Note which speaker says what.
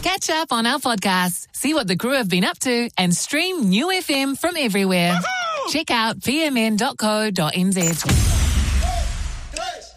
Speaker 1: Catch up on our podcasts, see what the crew have been up to, and stream New FM from everywhere. Check out pmn.co.nz.